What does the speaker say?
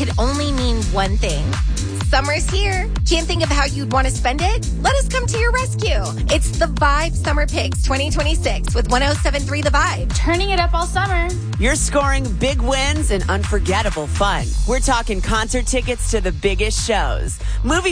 could only mean one thing. Summer's here. Can't think of how you'd want to spend it? Let us come to your rescue. It's the Vibe Summer Picks 2026 with 107.3 The Vibe. Turning it up all summer. You're scoring big wins and unforgettable fun. We're talking concert tickets to the biggest shows, movie